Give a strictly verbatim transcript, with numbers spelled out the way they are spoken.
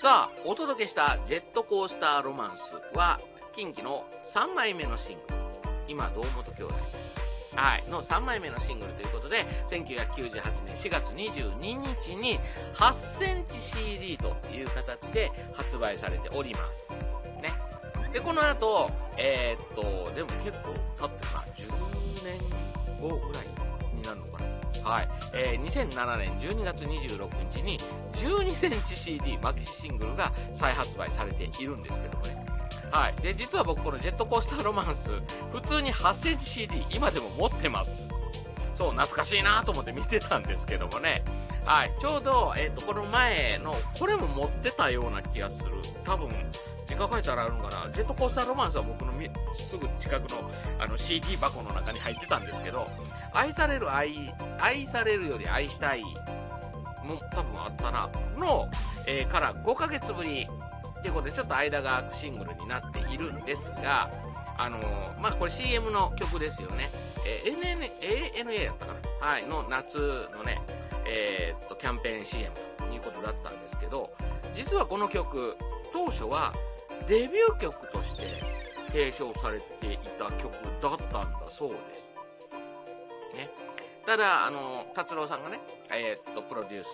さあ、お届けしたジェットコースターロマンスは、キンキのさんまいめのシングル。今、堂本兄弟。はい。のさんまいめのシングルということで、せんきゅうひゃくきゅうじゅうはちねんしがつにじゅうににちにはっセンチ シーディー という形で発売されております。ね。で、この後、えー、っと、でも結構経ってるな、じゅうねんごぐらいになるのかな。はい。えー、にせんななねんじゅうにがつにじゅうろくにちにじゅうにセンチ シーディー マキシシングルが再発売されているんですけどもね。はい。で、実は僕このジェットコースターロマンス、普通にはっセンチ シーディー 今でも持ってます。そう、懐かしいなと思って見てたんですけどもね。はい。ちょうど、えっと、この前の、これも持ってたような気がする。多分、時間書いたらあるのかな。ジェットコースターロマンスは僕のすぐ近くのあの シーディー 箱の中に入ってたんですけど、愛される愛、愛されるより愛したいも多分あったな、の、えー、からごかげつぶりっていうことでちょっと間が空くシングルになっているんですが、あのー、まあ、これ シーエム の曲ですよね。えー、エヌエヌ、エーエヌエー だったかな、はい、の夏のね、えー、っと、キャンペーン シーエム ということだったんですけど、実はこの曲、当初はデビュー曲として提唱されていた曲だったんだそうです。ね。ただ、あの、達郎さんがね、えー、っと、プロデュース